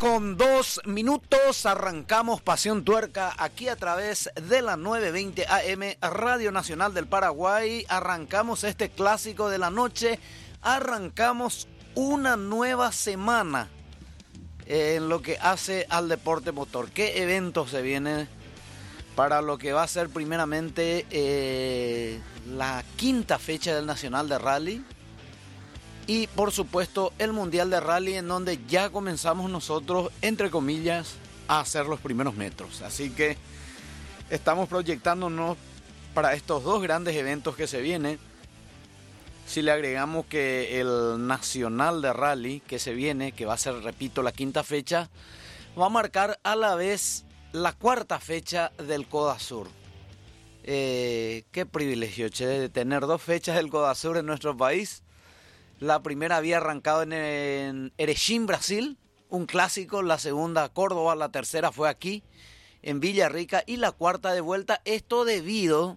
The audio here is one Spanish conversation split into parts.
con 2 minutos arrancamos Pasión Tuerca aquí a través de la 920 AM Radio Nacional del Paraguay. Arrancamos este clásico de la noche, arrancamos una nueva semana en lo que hace al deporte motor. ¿Qué eventos se vienen para lo que va a ser primeramente la quinta fecha del Nacional de Rally? Y por supuesto el Mundial de Rally, en donde ya comenzamos nosotros, entre comillas, a hacer los primeros metros. Así que estamos proyectándonos para estos dos grandes eventos que se vienen. Si le agregamos que el Nacional de Rally que se viene, que va a ser, repito, la quinta fecha, va a marcar a la vez la cuarta fecha del Codasur. Qué privilegio, che, de tener dos fechas del Codasur en nuestro país. La primera había arrancado en Erechim, Brasil, un clásico. La segunda, Córdoba. La tercera fue aquí, en Villarrica. Y la cuarta de vuelta. Esto debido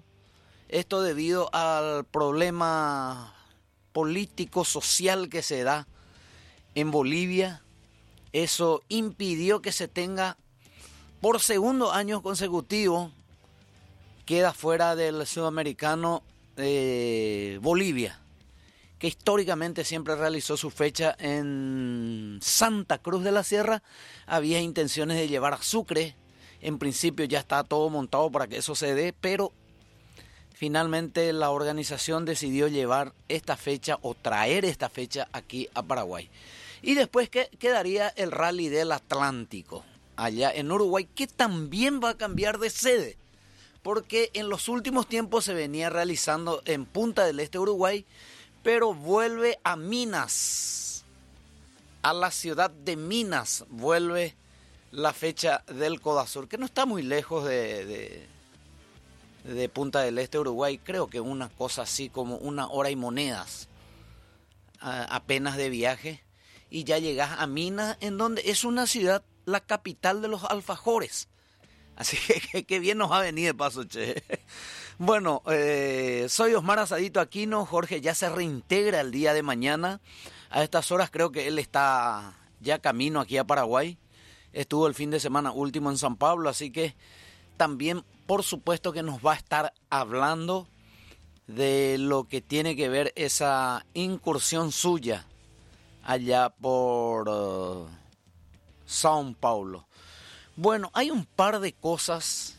al problema político, social que se da en Bolivia. Eso impidió que se tenga por segundo año consecutivo. Queda fuera del sudamericano Bolivia, que históricamente siempre realizó su fecha en Santa Cruz de la Sierra. Había intenciones de llevar a Sucre. En principio ya está todo montado para que eso se dé, pero finalmente la organización decidió llevar esta fecha o traer esta fecha aquí a Paraguay. Y después quedaría el Rally del Atlántico, allá en Uruguay, que también va a cambiar de sede, porque en los últimos tiempos se venía realizando en Punta del Este, Uruguay, pero vuelve a Minas, a la ciudad de Minas, vuelve la fecha del Codasur, que no está muy lejos de Punta del Este, Uruguay. Creo que una cosa así como 1 hora y monedas apenas de viaje, y ya llegas a Minas, en donde es una ciudad, la capital de los alfajores. Así que bien nos va a venir de paso, che. Bueno, soy Osmar Asadito Aquino. Jorge ya se reintegra el día de mañana. A estas horas creo que él está ya camino aquí a Paraguay. Estuvo el fin de semana último en San Pablo, así que también, por supuesto, que nos va a estar hablando de lo que tiene que ver esa incursión suya allá por São Paulo. Bueno, hay un par de cosas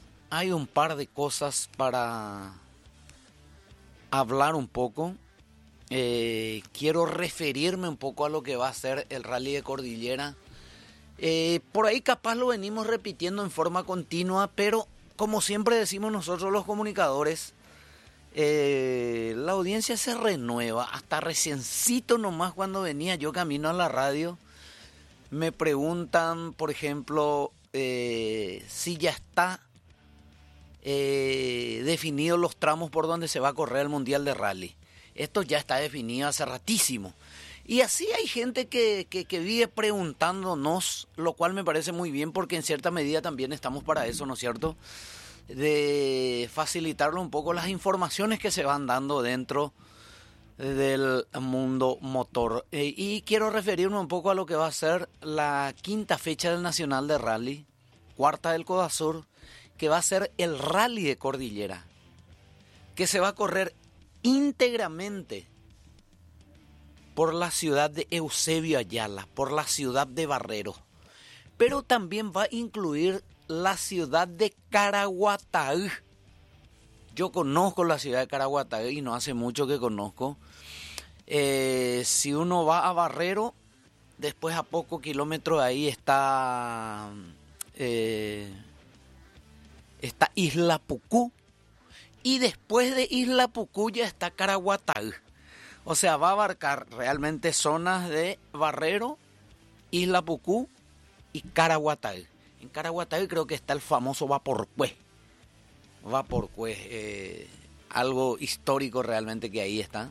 para hablar un poco. Quiero referirme un poco a lo que va a ser el Rally de Cordillera. Por ahí capaz lo venimos repitiendo en forma continua, pero como siempre decimos nosotros los comunicadores, la audiencia se renueva. Hasta reciencito nomás, cuando venía yo camino a la radio, me preguntan, por ejemplo, si ya está definidos los tramos por donde se va a correr el Mundial de Rally. Esto ya está definido hace ratísimo. Y así hay gente que vive preguntándonos, lo cual me parece muy bien, porque en cierta medida también estamos para eso, ¿no es cierto? De facilitarle un poco las informaciones que se van dando dentro del mundo motor. Y quiero referirme un poco a lo que va a ser la quinta fecha del Nacional de Rally, cuarta del Codasur, que va a ser el Rally de Cordillera, que se va a correr íntegramente por la ciudad de Eusebio Ayala, por la ciudad de Barreiro, pero también va a incluir la ciudad de Caraguatá. Yo conozco la ciudad de Caraguatá y no hace mucho que conozco. Si uno va a Barreiro, después a pocos kilómetros de ahí está Isla Pucú, y después de Isla Pucú ya está Caraguatá. O sea, va a abarcar realmente zonas de Barreiro, Isla Pucú y Caraguatá. En Caraguatá creo que está el famoso Vaporcué. Algo histórico realmente que ahí está.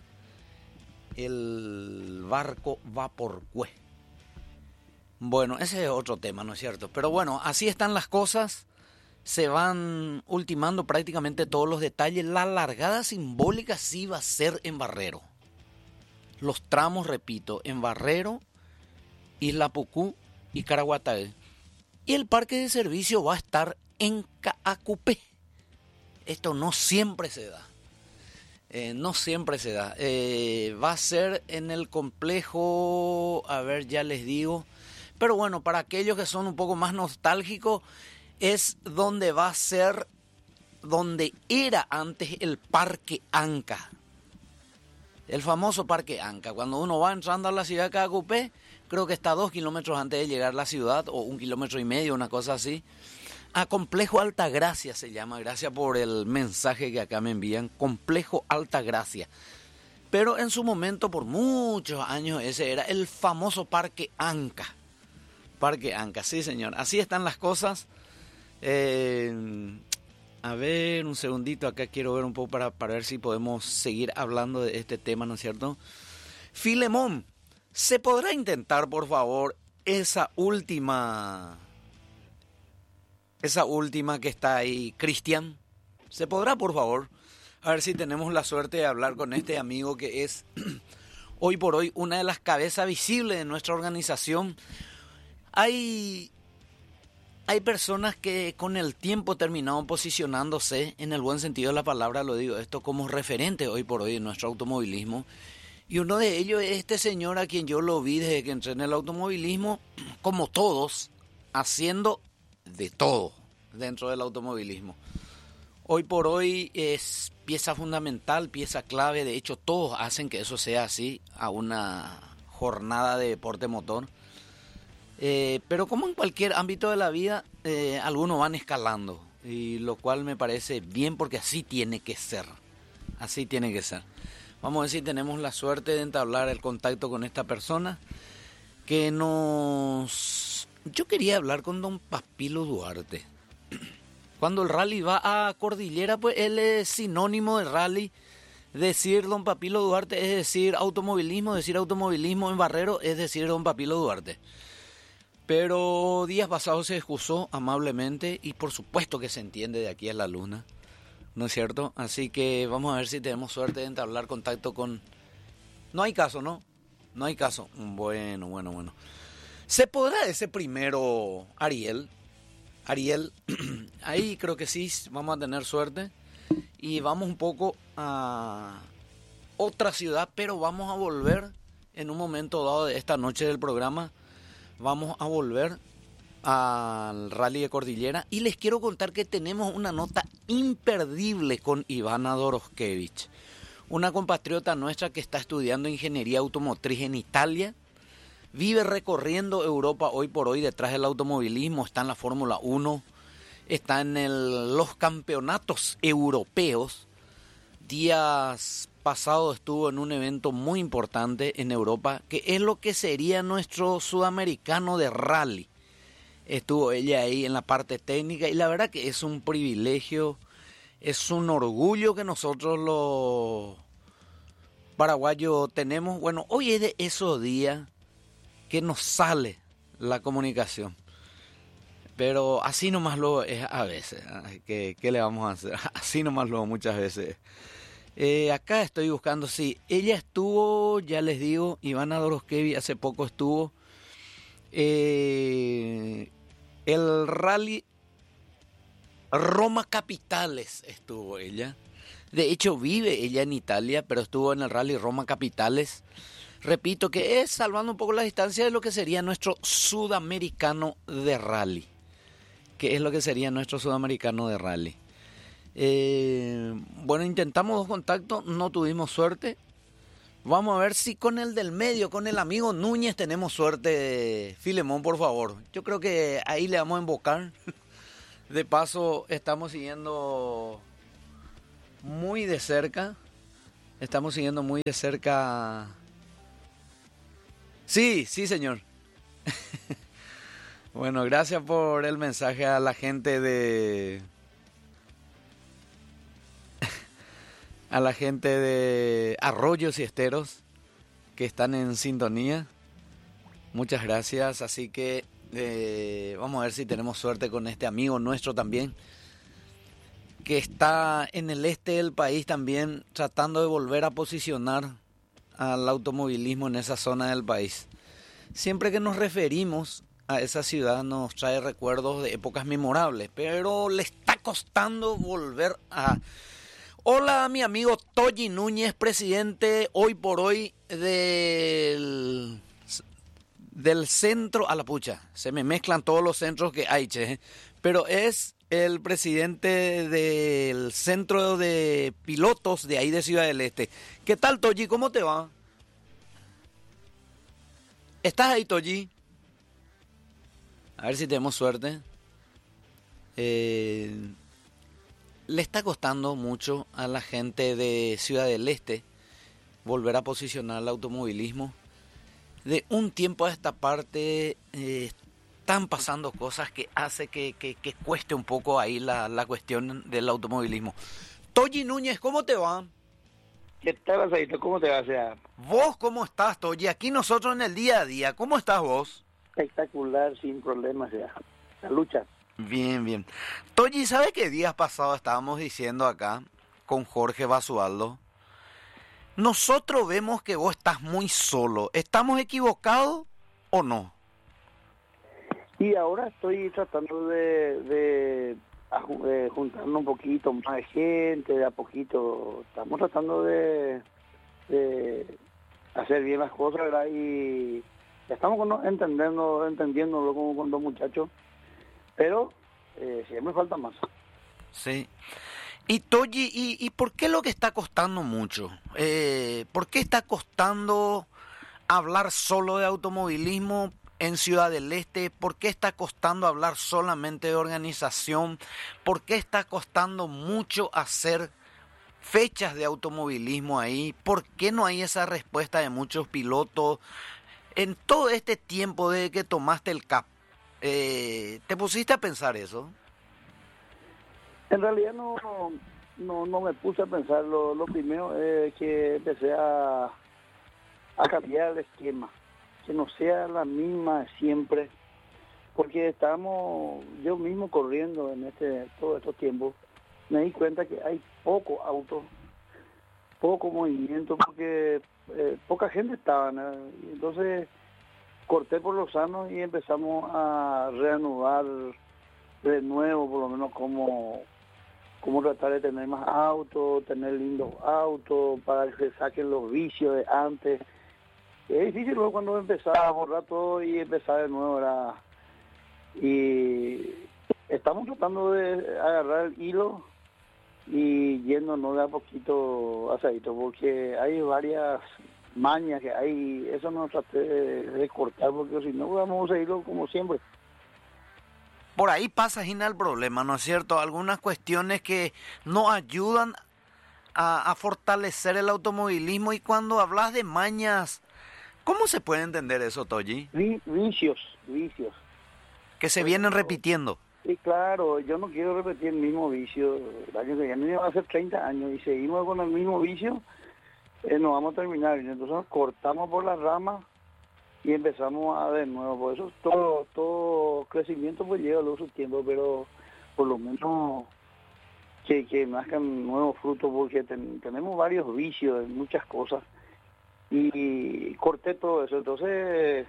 El barco Vaporcué. Bueno, ese es otro tema, ¿no es cierto? Pero bueno, así están las cosas. Se van ultimando prácticamente todos los detalles. La largada simbólica sí va a ser en Barreiro. Los tramos, repito, en Barreiro, Isla Pucú y Caraguatay. Y el parque de servicio va a estar en Caacupé. Esto no siempre se da. No siempre se da. Va a ser en el complejo, a ver, ya les digo. Pero bueno, para aquellos que son un poco más nostálgicos, es donde va a ser, donde era antes el Parque Anca. El famoso Parque Anca. Cuando uno va entrando a la ciudad de Caacupé, creo que está 2 kilómetros antes de llegar a la ciudad, o 1,5 kilómetros, una cosa así. Complejo Altagracia se llama, gracias por el mensaje que acá me envían, Complejo Altagracia. Pero en su momento, por muchos años, ese era el famoso Parque Anca. Parque Anca, sí señor, así están las cosas. A ver, un segundito, acá quiero ver un poco para ver si podemos seguir hablando de este tema, ¿no es cierto? Filemón, ¿se podrá intentar, por favor, esa última que está ahí, Cristian? ¿Se podrá, por favor? A ver si tenemos la suerte de hablar con este amigo que es hoy por hoy una de las cabezas visibles de nuestra organización. Hay personas que con el tiempo terminaron posicionándose, en el buen sentido de la palabra lo digo esto, como referente hoy por hoy en nuestro automovilismo. Y uno de ellos es este señor a quien yo lo vi desde que entré en el automovilismo, como todos, haciendo de todo dentro del automovilismo. Hoy por hoy es pieza fundamental, pieza clave, de hecho todos hacen que eso sea así a una jornada de deporte motor. Pero como en cualquier ámbito de la vida, algunos van escalando, y lo cual me parece bien porque así tiene que ser. Así tiene que ser. Vamos a ver si tenemos la suerte de entablar el contacto con esta persona que nos... Yo quería hablar con don Papilo Duarte. Cuando el rally va a Cordillera, pues él es sinónimo de rally. Decir don Papilo Duarte es decir automovilismo en Barrero es decir don Papilo Duarte. Pero días pasados se excusó amablemente y por supuesto que se entiende de aquí a la luna, ¿no es cierto? Así que vamos a ver si tenemos suerte de entablar contacto con... No hay caso, ¿no? No hay caso. Bueno. ¿Se podrá ese primero, Ariel? Ahí creo que sí, vamos a tener suerte. Y vamos un poco a otra ciudad, pero vamos a volver en un momento dado de esta noche del programa. Vamos a volver al Rally de Cordillera y les quiero contar que tenemos una nota imperdible con Ivana Doroskevich, una compatriota nuestra que está estudiando ingeniería automotriz en Italia, vive recorriendo Europa hoy por hoy detrás del automovilismo, está en la Fórmula 1, está en los campeonatos europeos. Días pasados estuvo en un evento muy importante en Europa, que es lo que sería nuestro sudamericano de rally. Estuvo ella ahí en la parte técnica y la verdad que es un privilegio, es un orgullo que nosotros los paraguayos tenemos. Bueno, hoy es de esos días que nos sale la comunicación. Pero así nomás lo es a veces. ¿Qué le vamos a hacer? Así nomás lo muchas veces. Acá estoy buscando, sí, ella estuvo, ya les digo, Ivana Doroskevich hace poco estuvo, el rally Roma Capitales estuvo ella, de hecho vive ella en Italia, pero estuvo en el rally Roma Capitales, repito que es salvando un poco la distancia de lo que sería nuestro sudamericano de rally, Bueno, intentamos 2 contactos, no tuvimos suerte. Vamos a ver si con el del medio, con el amigo Núñez, tenemos suerte. Filemón, por favor. Yo creo que ahí le vamos a invocar. De paso, estamos siguiendo muy de cerca. Sí, señor. Bueno, gracias por el mensaje a la gente de Arroyos y Esteros que están en sintonía. Muchas gracias. Así que vamos a ver si tenemos suerte con este amigo nuestro también, que está en el este del país también, tratando de volver a posicionar al automovilismo en esa zona del país. Siempre que nos referimos a esa ciudad nos trae recuerdos de épocas memorables, pero le está costando volver a... Hola, mi amigo Toyi Núñez, presidente hoy por hoy del centro, a la pucha, se me mezclan todos los centros que hay, che, pero es el presidente del centro de pilotos de ahí de Ciudad del Este. ¿Qué tal, Toyi? ¿Cómo te va? ¿Estás ahí, Toyi? A ver si tenemos suerte. Le está costando mucho a la gente de Ciudad del Este volver a posicionar el automovilismo. De un tiempo a esta parte están pasando cosas que hace que cueste un poco ahí la cuestión del automovilismo. Toyi Núñez, ¿cómo te va? ¿Qué tal, Asadito? ¿Cómo te va? O sea, ¿Vos cómo estás, Toyi? Aquí nosotros en el día a día, ¿cómo estás vos? espectacular, sin problemas, o sea, la lucha. Bien, bien. Toyi, ¿sabe qué días pasados estábamos diciendo acá con Jorge Basualdo? Nosotros vemos que vos estás muy solo. ¿Estamos equivocados o no? Y ahora estoy tratando de juntarnos un poquito más de gente, de a poquito. Estamos tratando de hacer bien las cosas, ¿verdad? Y ya estamos entendiéndolo como con dos muchachos, pero siempre falta más. Sí. Y Toyi, ¿y por qué lo que está costando mucho? ¿Por qué está costando hablar solo de automovilismo en Ciudad del Este? ¿Por qué está costando hablar solamente de organización? ¿Por qué está costando mucho hacer fechas de automovilismo ahí? ¿Por qué no hay esa respuesta de muchos pilotos? En todo este tiempo desde que tomaste el CAP, ¿te pusiste a pensar eso? En realidad no me puse a pensar. Lo primero es que empecé a cambiar el esquema, que no sea la misma siempre, porque estábamos yo mismo corriendo en todos estos tiempos. Me di cuenta que hay poco auto, poco movimiento, porque poca gente estaba, ¿no? Entonces corté por los sanos y empezamos a reanudar de nuevo, por lo menos cómo tratar de tener más autos, tener lindos autos, para que se saquen los vicios de antes. Es difícil luego cuando empezaba a borrar todo y empezar de nuevo, ¿verdad? Y estamos tratando de agarrar el hilo y yéndonos de a poquito asadito, porque hay varias mañas que hay, eso no traté de cortar, porque si no vamos a seguirlo como siempre. Por ahí pasa, Gina, el problema, ¿no es cierto? Algunas cuestiones que no ayudan a fortalecer el automovilismo. Y cuando hablas de mañas, ¿cómo se puede entender eso, Toyi? Vicios. Que se vienen repitiendo. Sí, claro, yo no quiero repetir el mismo vicio. El año que viene va a ser 30 años y seguimos con el mismo vicio, no vamos a terminar. Entonces nos cortamos por las ramas y empezamos a de nuevo. Por eso todo crecimiento pues lleva luego su tiempo, pero por lo menos que nazcan nuevos frutos, porque tenemos varios vicios en muchas cosas y corté todo eso. Entonces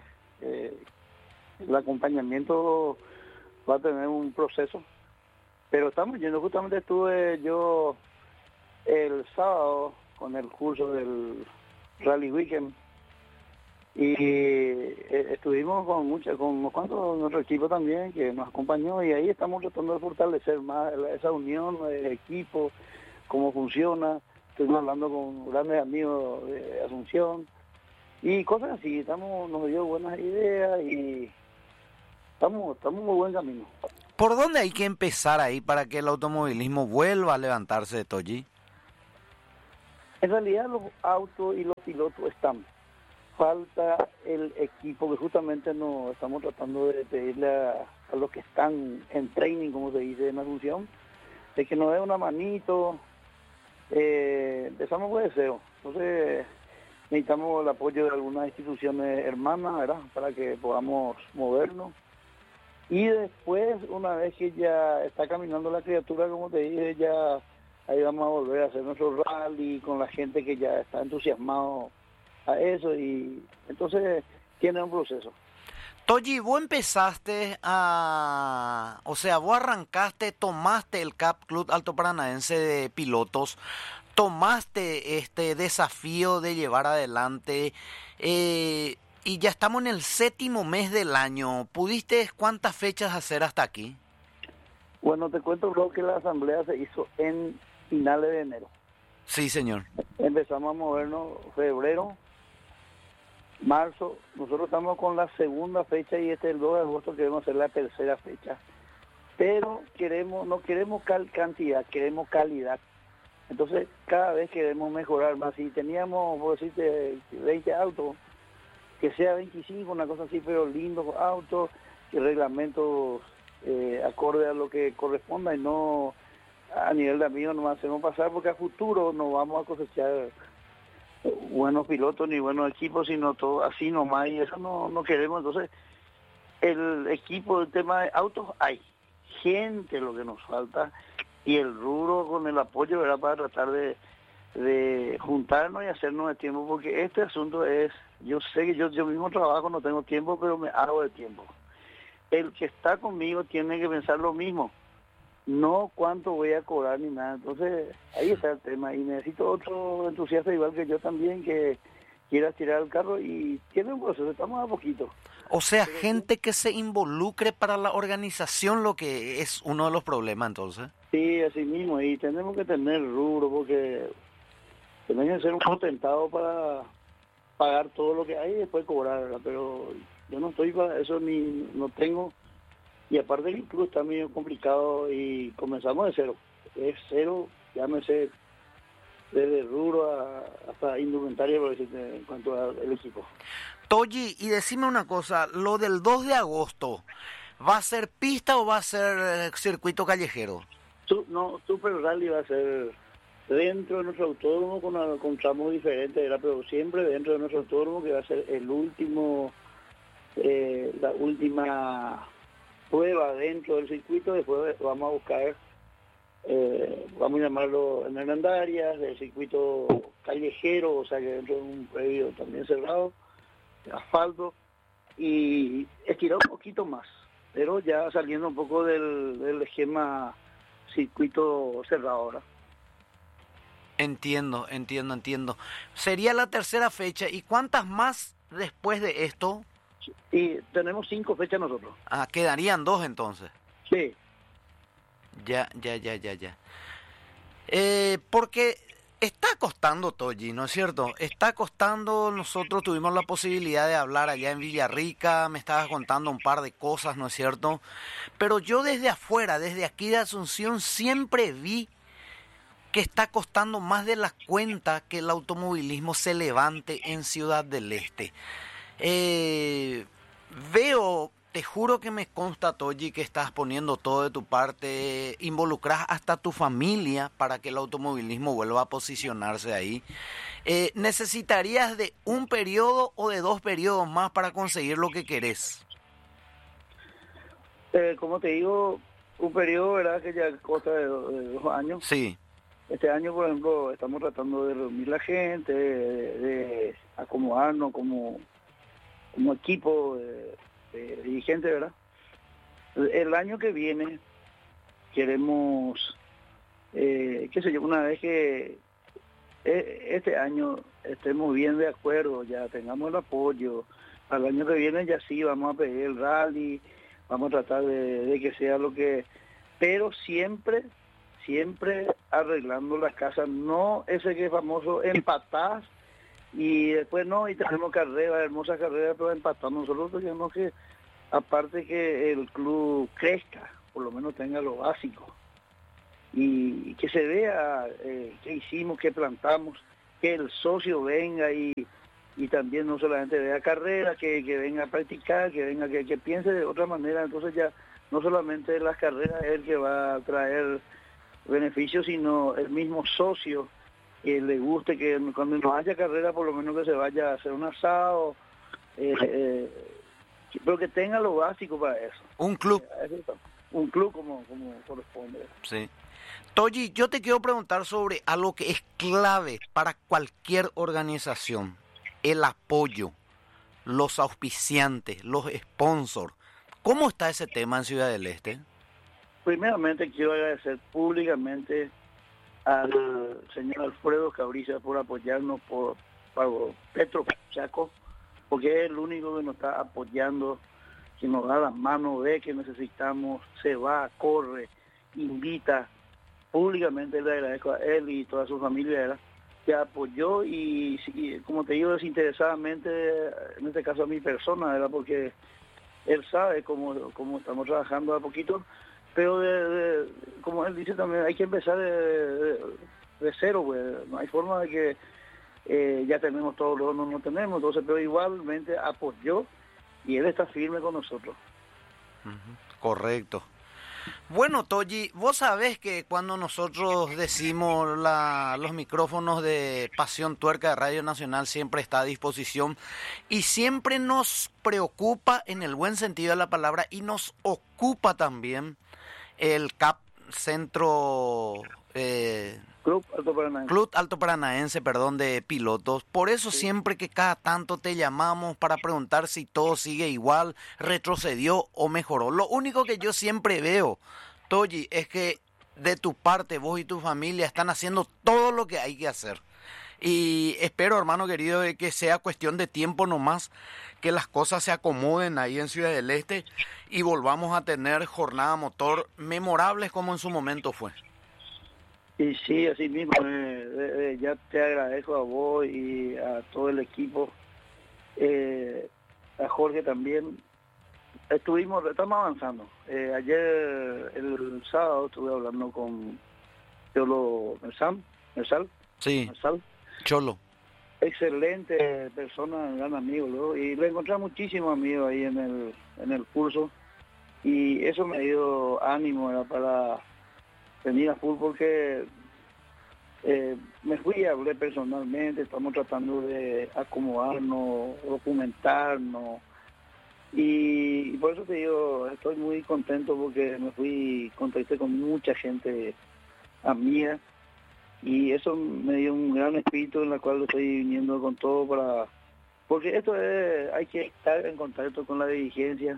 el acompañamiento va a tener un proceso, pero estamos yendo. Justamente estuve yo el sábado con el curso del Rally Weekend y estuvimos con unos cuantos, nuestro equipo también que nos acompañó, y ahí estamos tratando de fortalecer más esa unión de equipo, cómo funciona. Estuvimos hablando con grandes amigos de Asunción y cosas así. Nos dio buenas ideas y estamos en muy buen camino. ¿Por dónde hay que empezar ahí para que el automovilismo vuelva a levantarse, Toyi? En realidad los autos y los pilotos están. Falta el equipo, que justamente nos estamos tratando de pedirle a los que están en training, como se dice en Asunción, de que nos dé una manito. Empezamos de cero. Entonces necesitamos el apoyo de algunas instituciones hermanas, ¿verdad?, para que podamos movernos. Y después, una vez que ya está caminando la criatura, como te dije, ya ahí vamos a volver a hacer nuestro rally con la gente que ya está entusiasmado a eso, y entonces tiene un proceso. Toyi, vos empezaste vos arrancaste, tomaste el CAP Club Alto Paranaense de Pilotos, tomaste este desafío de llevar adelante, y ya estamos en el 7º mes del año. ¿Pudiste cuántas fechas hacer hasta aquí? Bueno, te cuento, bro, que la asamblea se hizo en finales de enero. Sí, señor. Empezamos a movernos febrero, marzo. Nosotros estamos con la segunda fecha y el 2 de agosto queremos hacer la tercera fecha. Pero no queremos cantidad, queremos calidad. Entonces, cada vez queremos mejorar más. Si teníamos, por decirte, 20 autos, que sea 25, una cosa así, pero lindos autos, que reglamentos acorde a lo que corresponda y no a nivel de amigos nos hacemos pasar, porque a futuro no vamos a cosechar buenos pilotos ni buenos equipos, sino todo así nomás, y eso no queremos. Entonces, el equipo, el tema de autos, hay gente lo que nos falta, y el rubro con el apoyo, ¿verdad?, para tratar de juntarnos y hacernos de tiempo, porque este asunto es, yo sé que yo mismo trabajo, no tengo tiempo, pero me hago de tiempo. El que está conmigo tiene que pensar lo mismo, no cuánto voy a cobrar ni nada. Entonces, ahí está el tema, y necesito otro entusiasta igual que yo también, que quiera tirar el carro, y tiene un proceso, estamos a poquito. O sea, gente que se involucre para la organización, lo que es uno de los problemas, entonces. Sí, así mismo, y tenemos que tener rubro, porque tenemos que ser un potentado para pagar todo lo que hay y después cobrar, ¿verdad? Pero yo no estoy para eso, ni no tengo, y aparte el club está medio complicado y comenzamos de cero. Es cero, llámese desde rubro hasta indumentaria, por decirte, en cuanto al equipo. Toyi, y decime una cosa, lo del 2 de agosto, ¿va a ser pista o va a ser circuito callejero? Super Rally va a ser dentro de nuestro autódromo con tramos diferentes, ¿verdad? Pero siempre dentro de nuestro autódromo, que va a ser el último, la última prueba dentro del circuito. Después vamos a buscar, vamos a llamarlo en Hernandarias, el circuito callejero, o sea que dentro de un predio también cerrado, asfalto, y estirar un poquito más, pero ya saliendo un poco del esquema circuito cerrado ahora. Entiendo. Sería la tercera fecha. ¿Y cuántas más después de esto? Y tenemos 5 fechas nosotros. Ah, quedarían 2 entonces. Sí. Ya. Porque está costando, Toyi, ¿no es cierto? Está costando. Nosotros tuvimos la posibilidad de hablar allá en Villarrica, me estabas contando un par de cosas, ¿no es cierto? Pero yo desde afuera, desde aquí de Asunción, siempre vi que está costando más de la cuenta que el automovilismo se levante en Ciudad del Este. Veo, te juro que me consta, Toyi, que estás poniendo todo de tu parte, involucras hasta tu familia para que el automovilismo vuelva a posicionarse ahí. ¿Necesitarías de un periodo o de 2 periodos más para conseguir lo que querés? Como te digo, un periodo, ¿verdad?, que ya consta de 2 años. Sí. Este año, por ejemplo, estamos tratando de reunir la gente, de acomodarnos como equipo de dirigentes, ¿verdad? El año que viene queremos, una vez que este año estemos bien de acuerdo, ya tengamos el apoyo, al año que viene ya sí vamos a pedir el rally, vamos a tratar de que sea lo que... Pero siempre arreglando las casas, no ese que es famoso empatás y después no, y tenemos carreras, hermosas carreras, pero empatamos. Nosotros tenemos que, aparte que el club crezca, por lo menos tenga lo básico, y que se vea qué hicimos, qué plantamos, que el socio venga y también no solamente vea carreras, que venga a practicar, que venga, que piense de otra manera. Entonces ya no solamente las carreras es el que va a traer beneficios, sino el mismo socio que le guste, que cuando no haya carrera por lo menos que se vaya a hacer un asado, pero que tenga lo básico para eso. Un club. Un club como corresponde. Sí. Toyi, yo te quiero preguntar sobre algo que es clave para cualquier organización: el apoyo. los auspiciantes, los sponsors. ¿Cómo está ese tema en Ciudad del Este? Primeramente quiero agradecer públicamente al señor Alfredo Cabrilla por apoyarnos por Petro Chaco, porque es el único que nos está apoyando, que nos da las manos, ve que necesitamos, se va, corre, invita. Públicamente le agradezco a él y toda su familia, ¿verdad?, que apoyó y, como te digo, desinteresadamente, en este caso a mi persona, ¿verdad?, porque él sabe cómo estamos trabajando a poquito, pero como él dice también, hay que empezar de cero, pues. No hay forma de que ya tenemos todo lo que no tenemos, entonces, pero igualmente apoyó y él está firme con nosotros. Correcto. Bueno, Toyi, vos sabés que cuando nosotros decimos los micrófonos de Pasión Tuerca de Radio Nacional siempre está a disposición y siempre nos preocupa en el buen sentido de la palabra y nos ocupa también el CAP Centro Club Alto Paranaense, de pilotos. Por eso Sí. siempre que cada tanto te llamamos para preguntar si todo sigue igual, retrocedió o mejoró. Lo único que yo siempre veo, Toyi, es que de tu parte, vos y tu familia están haciendo todo lo que hay que hacer. Y espero, hermano querido, de que sea cuestión de tiempo nomás, que las cosas se acomoden ahí en Ciudad del Este y volvamos a tener jornada motor memorables como en su momento fue. Y sí, así mismo, ya te agradezco a vos y a todo el equipo, a Jorge también. Estamos avanzando. Ayer, el sábado, estuve hablando con Teolo Mersal. Sí, Cholo. Excelente persona, gran amigo, ¿no? Y le encontré muchísimos amigos ahí en el curso y eso me dio ánimo, ¿verdad?, para venir a fútbol, porque me fui y hablé personalmente, estamos tratando de acomodarnos, documentarnos y por eso te digo, estoy muy contento porque contacté con mucha gente amiga y eso me dio un gran espíritu en la cual estoy viniendo con todo porque hay que estar en contacto con la dirigencia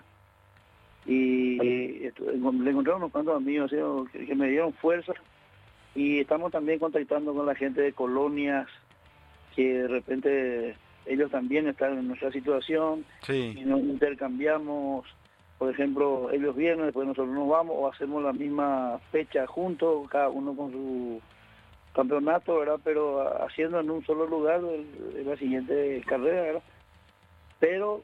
y le encontré unos cuantos amigos, ¿sí?, que me dieron fuerza y estamos también contactando con la gente de colonias que de repente ellos también están en nuestra situación. Sí. Y nos intercambiamos, por ejemplo, ellos vienen, después nosotros nos vamos o hacemos la misma fecha juntos, cada uno con su campeonato, ¿verdad?, pero haciendo en un solo lugar la siguiente carrera, ¿verdad? Pero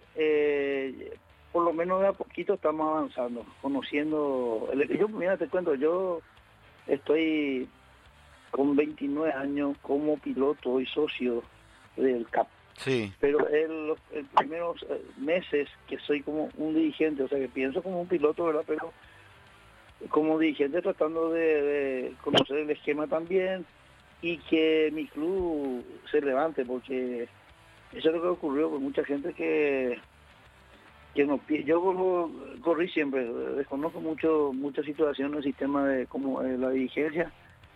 por lo menos de a poquito estamos avanzando, conociendo. Mira, te cuento, yo estoy con 29 años como piloto y socio del CAP. Sí. Pero los primeros meses que soy como un dirigente, o sea que pienso como un piloto, ¿verdad?, pero como dirigente tratando de conocer el esquema también y que mi club se levante, porque eso es lo que ocurrió con mucha gente que no, yo corrí siempre, desconozco muchas situaciones del sistema de como la dirigencia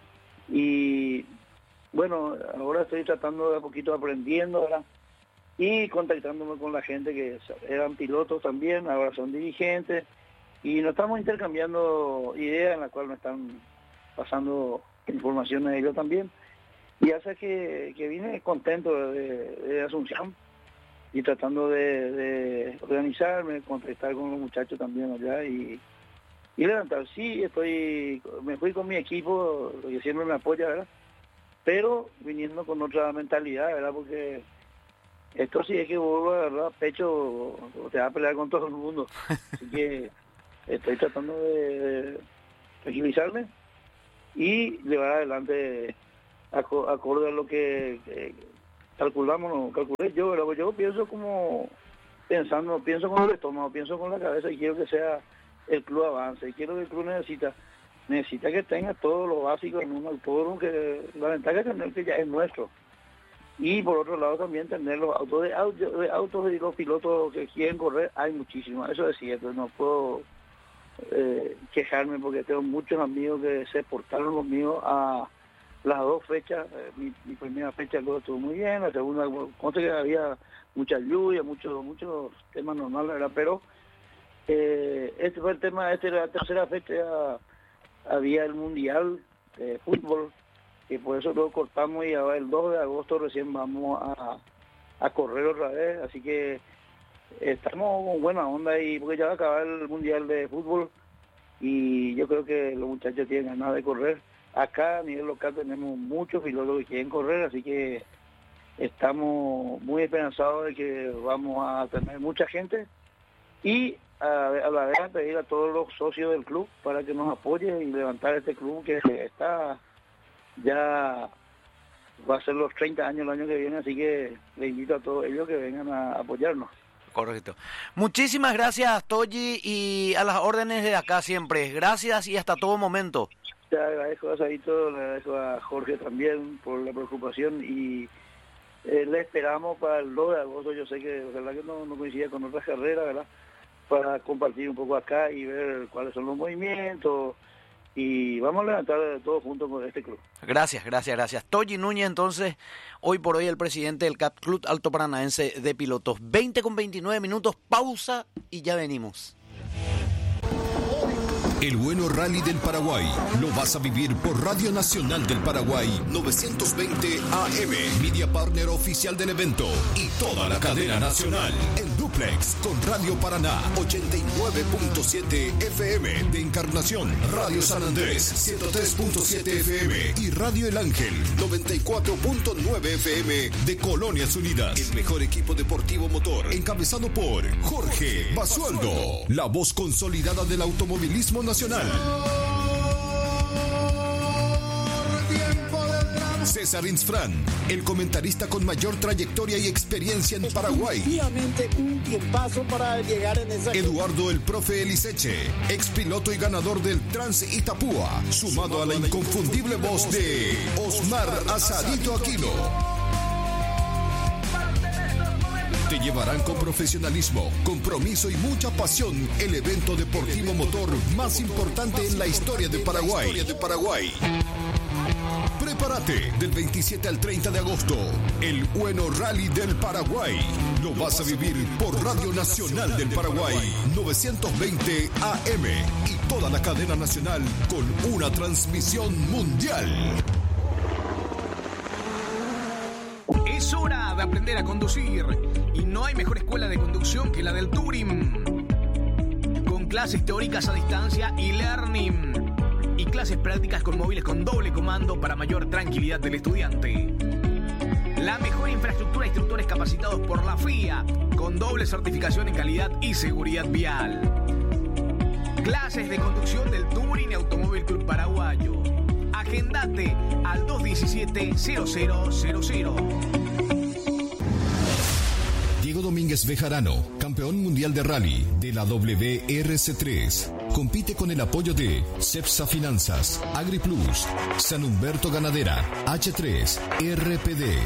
y bueno, ahora estoy tratando de a poquito aprendiendo, ¿verdad?, y contactándome con la gente que eran pilotos también, ahora son dirigentes y nos estamos intercambiando ideas en las cuales me están pasando informaciones de ellos también y hace que vine contento de Asunción y tratando de organizarme, contactar con los muchachos también allá y levantar. Sí, me fui con mi equipo, que siempre me apoya, ¿verdad?, pero viniendo con otra mentalidad, ¿verdad?, porque esto sí es que vuelvo a agarrar pecho, te va a pelear con todo el mundo. Así que estoy tratando de tranquilizarme y llevar adelante acorde a lo que calculé yo, ¿verdad? Yo pienso pienso con el estómago, pienso con la cabeza y quiero que sea el club avance, y quiero que el club necesita que tenga todo lo básico en un autódromo, que la ventaja es tener que ya es nuestro. Y por otro lado también tener los autos y los pilotos que quieren correr, hay muchísimos, eso es cierto, no puedo quejarme porque tengo muchos amigos que se portaron los míos a las dos fechas. Mi primera fecha luego estuvo muy bien, la segunda, como que había mucha lluvia, muchos temas normales, ¿verdad? Pero este fue el tema, la tercera fecha había el Mundial de Fútbol, y por eso luego cortamos, y ahora el 2 de agosto recién vamos a correr otra vez, así que estamos con buena onda, y porque ya va a acabar el Mundial de Fútbol, y yo creo que los muchachos tienen ganas de correr. Acá a nivel local tenemos muchos pilotos que quieren correr, así que estamos muy esperanzados de que vamos a tener mucha gente, y a la vez pedir a todos los socios del club para que nos apoyen y levantar este club que está ya va a ser los 30 años el año que viene, así que le invito a todos ellos que vengan a apoyarnos. Correcto. Muchísimas gracias, Toyi, y a las órdenes de acá siempre. Gracias y hasta todo momento. Te agradezco a Sabito, le agradezco a Jorge también por la preocupación, y le esperamos para el 2 de agosto. Yo sé que ojalá que no coincida con otras carreras, ¿verdad? Para compartir un poco acá y ver cuáles son los movimientos, y vamos a levantar todos juntos con este club. Gracias. Toyi Núñez, entonces, hoy por hoy el presidente del CAP Club Alto Paranaense de Pilotos. 20:29, pausa y ya venimos. El bueno rally del Paraguay lo vas a vivir por Radio Nacional del Paraguay 920 AM, media partner oficial del evento, y toda la cadena nacional en duplex con Radio Paraná 89.7 FM de Encarnación, Radio San Andrés 103.7 FM y Radio El Ángel 94.9 FM de Colonias Unidas. El mejor equipo deportivo motor encabezado por Jorge Basualdo, la voz consolidada del automovilismo nacional. César Insfrán, el comentarista con mayor trayectoria y experiencia en Paraguay. Efectivamente, un tiempazo para llegar en esa... Eduardo el Profe Eliseche, ex piloto y ganador del Trans Itapúa, sumado a la inconfundible voz de Osmar Asadito Aquino. Te llevarán con profesionalismo, compromiso y mucha pasión el evento deportivo motor más importante en la historia de Paraguay. Prepárate del 27 al 30 de agosto, el bueno Rally del Paraguay. Lo vas a vivir por Radio Nacional del Paraguay 920 AM y toda la cadena nacional con una transmisión mundial. Es hora de aprender a conducir, y no hay mejor escuela de conducción que la del Touring. Con clases teóricas a distancia y learning, y clases prácticas con móviles con doble comando para mayor tranquilidad del estudiante. La mejor infraestructura de instructores capacitados por la FIA, con doble certificación en calidad y seguridad vial. Clases de conducción del Touring Automóvil Club Paraguayo. Agendate al 217-0000. Diego Domínguez Bejarano, campeón mundial de rally de la WRC3. Compite con el apoyo de Cepsa Finanzas, AgriPlus, San Humberto Ganadera, H3, RPD.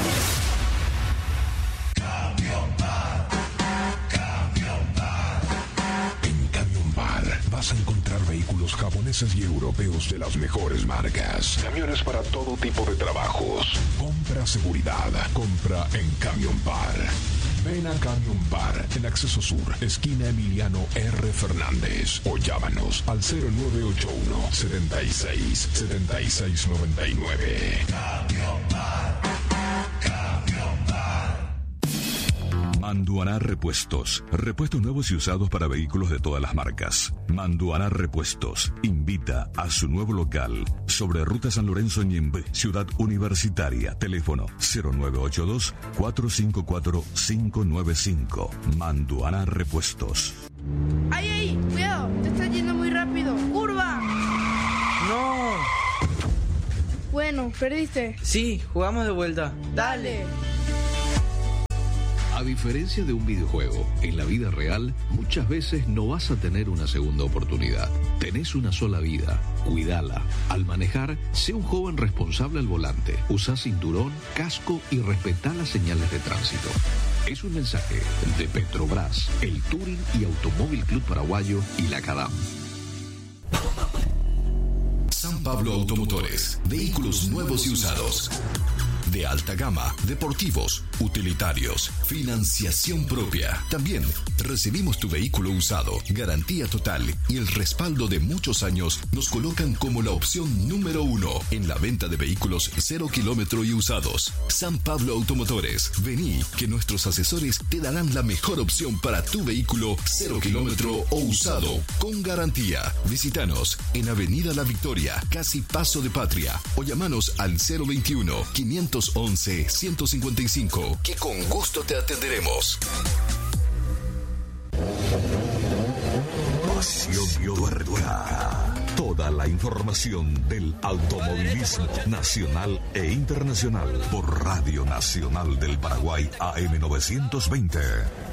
En Camión Bar vas a encontrar vehículos japoneses y europeos de las mejores marcas. Camiones para todo tipo de trabajos. Compra seguridad. Compra en Camión Bar. Ven a Camión Bar en Acceso Sur, esquina Emiliano R. Fernández, o llámanos al 0981 76 76 99. Camión Bar. Camión Bar. Manduaná Repuestos. Repuestos nuevos y usados para vehículos de todas las marcas. Manduaná Repuestos invita a su nuevo local sobre Ruta San Lorenzo Ñembe, Ciudad Universitaria. Teléfono 0982-454-595. Manduaná Repuestos. ¡Ay, ay! ¡Cuidado! ¡Te estás yendo muy rápido! ¡Curva! ¡No! Bueno, perdiste. Sí, jugamos de vuelta. Dale. A diferencia de un videojuego, en la vida real muchas veces no vas a tener una segunda oportunidad. Tenés una sola vida, cuídala. Al manejar, sé un joven responsable al volante. Usa cinturón, casco y respetá las señales de tránsito. Es un mensaje de Petrobras, el Touring y Automóvil Club Paraguayo y la CADAM. San Pablo Automotores. Vehículos nuevos y usados. De alta gama, deportivos, utilitarios, financiación propia. También recibimos tu vehículo usado, garantía total y el respaldo de muchos años nos colocan como la opción número 1 en la venta de vehículos 0 kilómetro y usados. San Pablo Automotores. Vení, que nuestros asesores te darán la mejor opción para tu vehículo 0 kilómetro o usado, con garantía. Visítanos en Avenida La Victoria, casi Paso de Patria, o llamanos al 021-511-155, que con gusto te atenderemos. Pasión Tuerca. Toda la información del automovilismo nacional e internacional por Radio Nacional del Paraguay AM 920.